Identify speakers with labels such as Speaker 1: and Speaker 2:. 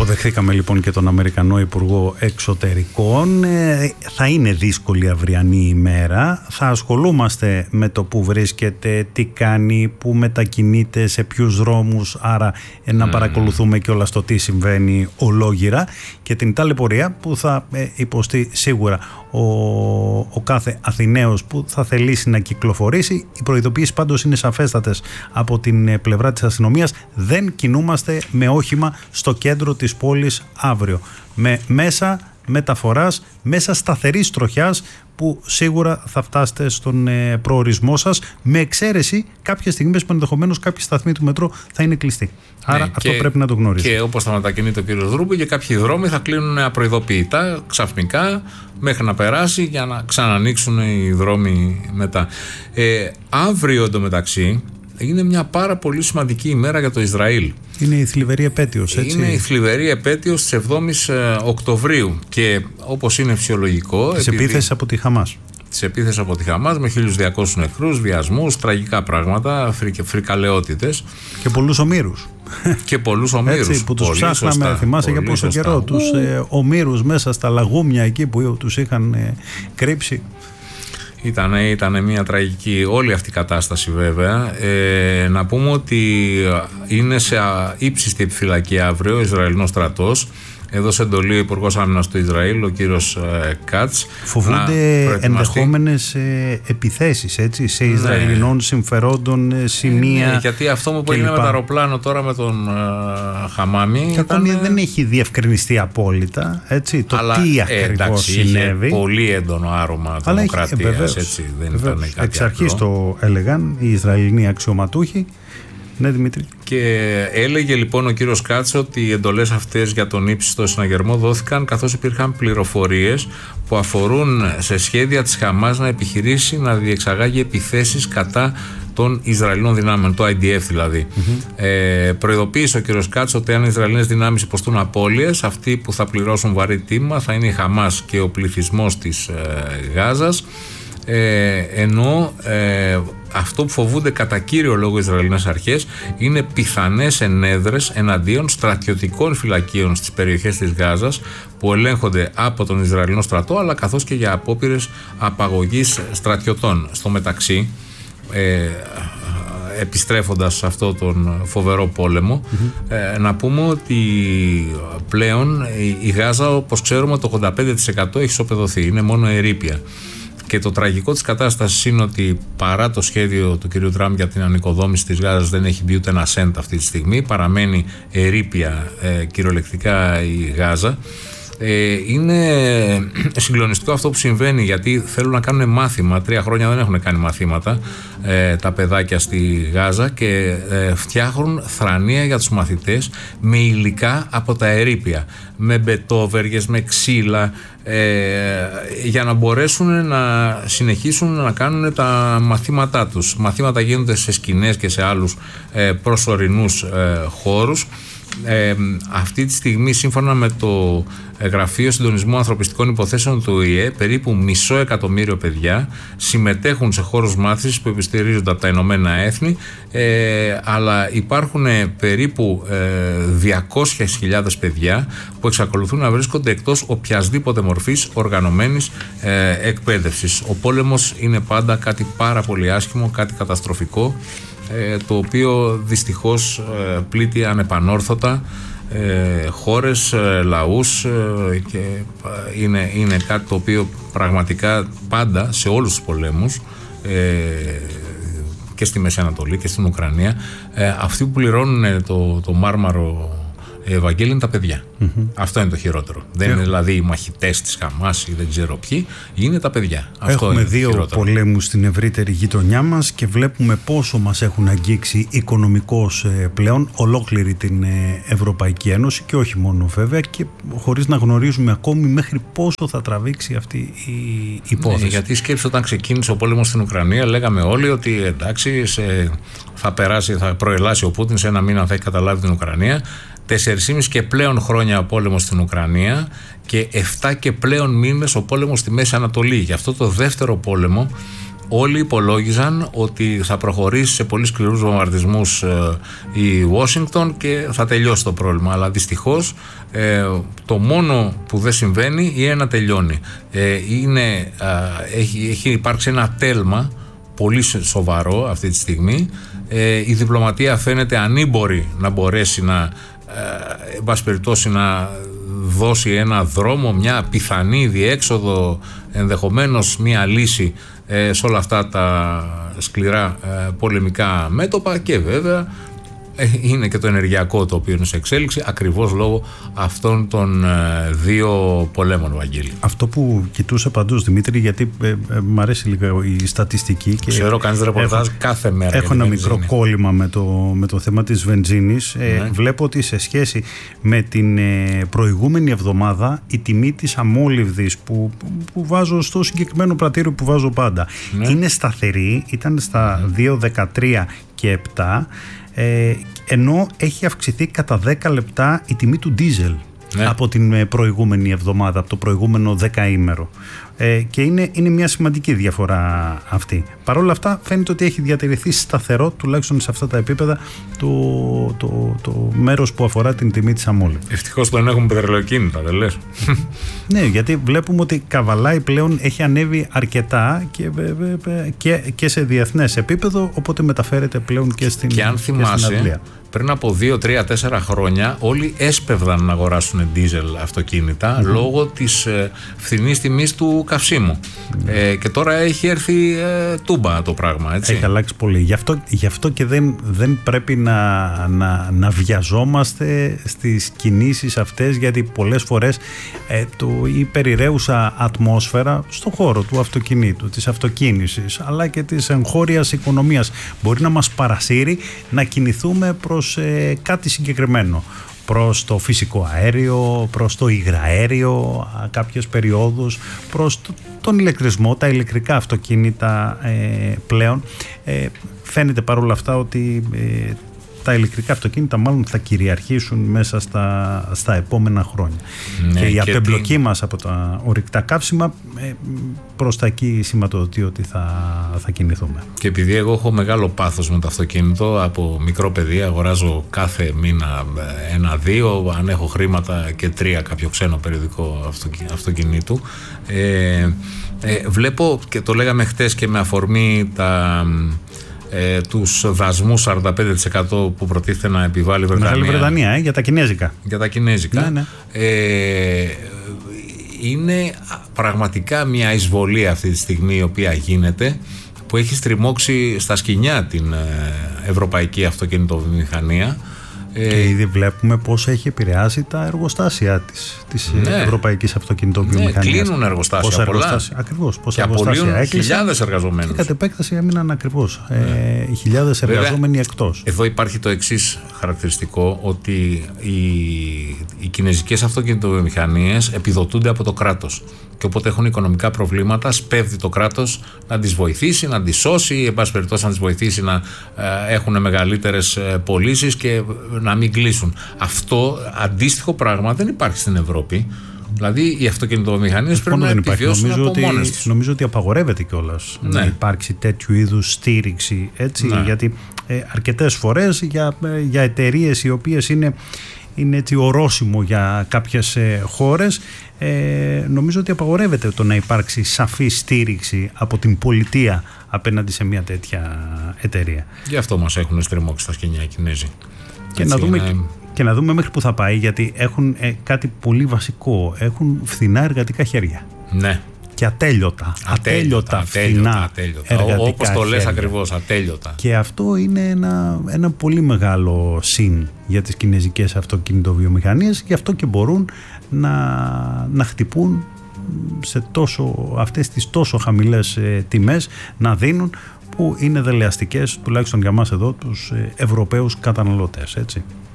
Speaker 1: Υποδεχθήκαμε λοιπόν και τον Αμερικανό Υπουργό Εξωτερικών. Θα είναι δύσκολη αυριανή ημέρα. Θα ασχολούμαστε με το που βρίσκεται, τι κάνει, που μετακινείται, σε ποιους δρόμους. Άρα να παρακολουθούμε και όλα στο τι συμβαίνει ολόγυρα και την ταλαιπωρία που θα υποστεί σίγουρα ο κάθε Αθηναίος που θα θελήσει να κυκλοφορήσει. Οι προειδοποιήσεις πάντως είναι σαφέστατες από την πλευρά της αστυνομίας. Δεν κινούμαστε με όχημα στο κέντρο της πόλης αύριο. Με μέσα μεταφοράς, μέσα σταθερής τροχιάς που σίγουρα θα φτάσετε στον προορισμό σας, με εξαίρεση κάποιες στιγμές που ενδεχομένως κάποιοι σταθμοί του μετρό θα είναι κλειστοί. Άρα αυτό πρέπει να το γνωρίζετε.
Speaker 2: Και όπως θα μετακινείται ο κύριος Δρούμπη, και κάποιοι δρόμοι θα κλείνουν απροειδοποιητά, ξαφνικά, μέχρι να περάσει, για να ξανανοίξουν οι δρόμοι μετά. Αύριο εντωμεταξύ είναι μια πάρα πολύ σημαντική ημέρα για το Ισραήλ. Είναι η θλιβερή επέτειος, έτσι. Είναι η θλιβερή επέτειος της 7ης Οκτωβρίου και όπως είναι φυσιολογικό...
Speaker 1: Της επίθεσης από τη Χαμάς.
Speaker 2: Της επίθεσης από τη Χαμάς με 1.200 νεκρούς, βιασμούς, τραγικά πράγματα, φρικαλαιότητες.
Speaker 1: Και πολλούς ομήρους.
Speaker 2: Και πολλούς ομήρους.
Speaker 1: Έτσι, που τους ψάχναμε, θυμάσαι για πόσο καιρό, τους ομήρους μέσα στα λαγούμια εκεί που τους είχαν κρύψει.
Speaker 2: Ήταν μια τραγική όλη αυτή η κατάσταση βέβαια. Να πούμε ότι είναι σε ύψιστη επιφυλακή αύριο ο Ισραηλινός στρατός. Έδωσε εντολή ο Υπουργός Άμυνας του Ισραήλ, ο κύριος Κάτς.
Speaker 1: Φοβούνται ενδεχόμενες επιθέσεις, έτσι, σε Ισραηλινών συμφερόντων, σημεία.
Speaker 2: Γιατί αυτό που έγινε με το αεροπλάνο τώρα με τον Χαμάμι.
Speaker 1: Και ακόμη δεν έχει διευκρινιστεί απόλυτα, έτσι, το τι ακριβώς συνέβη.
Speaker 2: Είχε πολύ έντονο άρωμα τρομοκρατίας, έτσι, δεν ήταν κάτι
Speaker 1: εξ αρχής το έλεγαν οι Ισραηλινοί αξιωματούχοι. Ναι, Δημήτρη.
Speaker 2: Και έλεγε λοιπόν ο κύριος Κάτς ότι οι εντολές αυτές για τον ύψιστο συναγερμό δόθηκαν καθώς υπήρχαν πληροφορίες που αφορούν σε σχέδια της Χαμάς να επιχειρήσει να διεξαγάγει επιθέσεις κατά των Ισραηλινών δυνάμεων, το IDF δηλαδή. Προειδοποίησε ο κύριος Κάτς ότι αν οι Ισραηλινές δυνάμεις υποστούν απώλειες, αυτοί που θα πληρώσουν βαρύ τίμημα θα είναι η Χαμάς και ο πληθυσμός της Γάζας. Ενώ αυτό που φοβούνται κατά κύριο λόγο οι Ισραηλινές αρχές είναι πιθανές ενέδρες εναντίον στρατιωτικών φυλακίων στις περιοχές της Γάζας που ελέγχονται από τον Ισραηλινό στρατό, αλλά καθώς και για απόπειρες απαγωγής στρατιωτών. Στο μεταξύ, επιστρέφοντας σε αυτό τον φοβερό πόλεμο, να πούμε ότι πλέον η Γάζα, όπως ξέρουμε, το 85% έχει ισοπεδωθεί, είναι μόνο ερείπια. Και το τραγικό της κατάστασης είναι ότι παρά το σχέδιο του κ. Τραμπ για την ανοικοδόμηση της Γάζας δεν έχει μπει ούτε ένα σέντ αυτή τη στιγμή, παραμένει ερείπια κυριολεκτικά η Γάζα. Είναι συγκλονιστικό αυτό που συμβαίνει, γιατί θέλουν να κάνουν μάθημα. 3 χρόνια δεν έχουν κάνει μαθήματα τα παιδάκια στη Γάζα και φτιάχνουν θρανία για τους μαθητές με υλικά από τα ερείπια, με μπετόβεργες, με ξύλα, για να μπορέσουν να συνεχίσουν να κάνουν τα μαθήματά τους. Μαθήματα γίνονται σε σκηνές και σε άλλους προσωρινούς χώρους. Αυτή τη στιγμή, σύμφωνα με το Γραφείο Συντονισμού Ανθρωπιστικών Υποθέσεων του ΟΗΕ, περίπου 500.000 παιδιά συμμετέχουν σε χώρους μάθησης που επιστηρίζονται από τα Ηνωμένα Έθνη, αλλά υπάρχουν περίπου 200.000 παιδιά που εξακολουθούν να βρίσκονται εκτός οποιασδήποτε μορφής οργανωμένης εκπαίδευσης. Ο πόλεμος είναι πάντα κάτι πάρα πολύ άσχημο, κάτι καταστροφικό, το οποίο δυστυχώς πλήττει ανεπανόρθωτα χώρες, λαούς, και είναι κάτι το οποίο πραγματικά πάντα σε όλους τους πολέμους, και στη Μέση Ανατολή και στην Ουκρανία, αυτοί που πληρώνουν το μάρμαρο Ευαγγέλιο είναι τα παιδιά. Αυτό είναι το χειρότερο. Δεν είναι δηλαδή οι μαχητές της Χαμάς ή δεν ξέρω ποιοι, είναι τα παιδιά. Αυτό
Speaker 1: έχουμε 2 πολέμους στην ευρύτερη γειτονιά μας και βλέπουμε πόσο μας έχουν αγγίξει οικονομικώς πλέον ολόκληρη την Ευρωπαϊκή Ένωση, και όχι μόνο βέβαια, και χωρίς να γνωρίζουμε ακόμη μέχρι πόσο θα τραβήξει αυτή η υπόθεση.
Speaker 2: Γιατί σκέψου, όταν ξεκίνησε ο πόλεμος στην Ουκρανία, λέγαμε όλοι ότι εντάξει, θα προελάσει ο Πούτιν, σε 1 μήνα θα έχει καταλάβει την Ουκρανία. 4,5 και πλέον χρόνια ο πόλεμος στην Ουκρανία και 7 και πλέον μήνες ο πόλεμος στη Μέση Ανατολή. Γι' αυτό το δεύτερο πόλεμο όλοι υπολόγιζαν ότι θα προχωρήσει σε πολύ σκληρούς βομβαρδισμούς η Ουάσιγκτον και θα τελειώσει το πρόβλημα. Αλλά δυστυχώς το μόνο που δεν συμβαίνει είναι να τελειώνει. Έχει υπάρξει ένα τέλμα πολύ σοβαρό αυτή τη στιγμή. Η διπλωματία φαίνεται ανήμπορη να μπορέσει να, εν πάση περιπτώσει, να δώσει ένα δρόμο, μια πιθανή διέξοδο, ενδεχομένως μια λύση σε όλα αυτά τα σκληρά πολεμικά μέτωπα, και βέβαια είναι και το ενεργειακό, το οποίο είναι σε εξέλιξη ακριβώς λόγω αυτών των δύο πολέμων, Βαγγέλη.
Speaker 1: Αυτό που κοιτούσα παντού, Δημήτρη, γιατί μου αρέσει λίγο η στατιστική. Και
Speaker 2: ξέρω, κάνεις ρεπορτάζ κάθε μέρα.
Speaker 1: Έχω ένα μικρό κόλλημα με το θέμα της βενζίνης. Βλέπω ότι σε σχέση με την προηγούμενη εβδομάδα η τιμή της αμόλυβδης που βάζω στο συγκεκριμένο πρατήριο που βάζω πάντα είναι σταθερή, ήταν στα 2,13 και 7, ενώ έχει αυξηθεί κατά 10 λεπτά η τιμή του ντίζελ από την προηγούμενη εβδομάδα, από το προηγούμενο δεκαήμερο. Και είναι μια σημαντική διαφορά αυτή. Παρ' όλα αυτά φαίνεται ότι έχει διατηρηθεί σταθερό, τουλάχιστον σε αυτά τα επίπεδα, το μέρος που αφορά την τιμή της αμόλυβδης.
Speaker 2: Ευτυχώς δεν έχουμε πετρελαιοκίνητα, δεν λες?
Speaker 1: Ναι, γιατί βλέπουμε ότι καβαλάει πλέον, έχει ανέβει αρκετά και σε διεθνές επίπεδο, οπότε μεταφέρεται πλέον και στην Αγγλία.
Speaker 2: Και αν θυμάσαι, πριν από 2, 3, 4 χρόνια όλοι έσπευδαν να αγοράσουν ντίζελ αυτοκίνητα λόγω της φθηνής τιμής του καυσίμου. Και τώρα έχει έρθει τούμπα το πράγμα, έτσι.
Speaker 1: Έχει αλλάξει πολύ. Γι' αυτό και δεν πρέπει να βιαζόμαστε στις κινήσεις αυτές, γιατί πολλές φορές η περιραίουσα ατμόσφαιρα στον χώρο του αυτοκινήτου, της αυτοκίνησης, αλλά και της εγχώριας οικονομίας μπορεί να μας παρασύρει να κινηθούμε προς κάτι συγκεκριμένο, προς το φυσικό αέριο, προς το υγραέριο κάποιες περιόδους, προς τον ηλεκτρισμό, τα ηλεκτρικά αυτοκίνητα πλέον. Φαίνεται παρόλα αυτά ότι τα ηλεκτρικά αυτοκίνητα μάλλον θα κυριαρχήσουν μέσα στα επόμενα χρόνια. Ναι, και η απεμπλοκή μας από τα ορυκτά καύσιμα προς τα εκεί σηματοδοτεί ότι θα κινηθούμε.
Speaker 2: Και επειδή εγώ έχω μεγάλο πάθος με το αυτοκίνητο, από μικρό παιδί αγοράζω κάθε μήνα 1-2, αν έχω χρήματα και 3 κάποιο ξένο περιοδικό αυτοκινήτου, βλέπω, και το λέγαμε χτες και με αφορμή τους δασμούς 45% που προτίθεται να επιβάλλει η Βρετανία.
Speaker 1: Μεγάλη Βρετανία, για τα κινέζικα.
Speaker 2: Για τα κινέζικα. Ναι. Είναι πραγματικά μια εισβολή αυτή τη στιγμή η οποία γίνεται, που έχει στριμώξει στα σκοινιά την ευρωπαϊκή αυτοκινητοβιομηχανία.
Speaker 1: Και ήδη βλέπουμε πώς έχει επηρεάσει τα εργοστάσια της ευρωπαϊκής αυτοκινητοβιομηχανίας.
Speaker 2: Κλείνουν εργοστάσια πολλά.
Speaker 1: Ακριβώς.
Speaker 2: Και απολύουν χιλιάδες εργαζομένους.
Speaker 1: Και κατ' επέκταση έμειναν ακριβώς χιλιάδες εργαζόμενοι εκτός.
Speaker 2: Εδώ υπάρχει το εξής χαρακτηριστικό, ότι οι κινέζικες αυτοκινητοβιομηχανίες επιδοτούνται από το κράτος. Και όποτε έχουν οικονομικά προβλήματα, σπέβδει το κράτος να τις βοηθήσει, να τις σώσει, εν πάση περιπτώσει να τις βοηθήσει να έχουν μεγαλύτερες πωλήσεις και να μην κλείσουν. Αυτό αντίστοιχο πράγμα δεν υπάρχει στην Ευρώπη. Δηλαδή οι αυτοκινητοβιομηχανίες πρέπει να επιβιώσουν από μόνες τους.
Speaker 1: Νομίζω ότι απαγορεύεται κιόλας να υπάρξει τέτοιου είδους στήριξη, έτσι, γιατί αρκετές φορές για εταιρείες οι οποίες είναι έτσι ορόσημο για κάποιες χώρες, νομίζω ότι απαγορεύεται το να υπάρξει σαφή στήριξη από την πολιτεία απέναντι σε μια τέτοια εταιρεία.
Speaker 2: Γι' αυτό μας έχουν στριμώξει τα σκοινιά οι Κινέζοι.
Speaker 1: Και να δούμε μέχρι που θα πάει, γιατί έχουν κάτι πολύ βασικό. Έχουν φθηνά εργατικά χέρια.
Speaker 2: Ναι.
Speaker 1: Και ατέλειωτα φθηνά εργατικά
Speaker 2: όπως το λες ακριβώς, ατέλειωτα.
Speaker 1: Και αυτό είναι ένα πολύ μεγάλο συν για τις κινέζικες αυτοκινητοβιομηχανίες. Γι' αυτό και μπορούν να χτυπούν σε αυτές τις τόσο χαμηλές τιμές, να δίνουν, που είναι δελεαστικές, τουλάχιστον για μας εδώ τους Ευρωπαίους καταναλωτές, έτσι.